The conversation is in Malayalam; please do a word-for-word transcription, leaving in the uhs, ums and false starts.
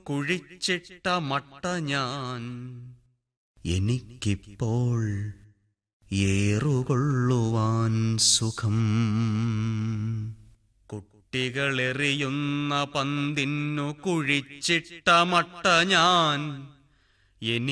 കുഴിച്ചിട്ട മട്ട ഞാൻ എനിക്കിപ്പോൾ ഏറുകൊള്ളുവാൻ സുഖം. കുട്ടികളെറിയുന്ന പന്തിന്നു കുഴിച്ചിട്ട മട്ട ഞാൻ